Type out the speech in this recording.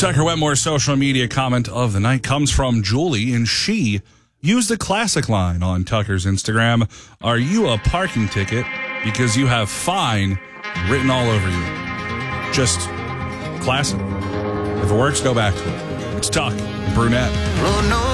Tucker Wetmore's social media comment of the night comes from Julie, and she used the classic line on Tucker's Instagram. Are you a parking ticket because you have fine written all over you? Just classic. If it works, go back to it. It's Tuck and Brunette.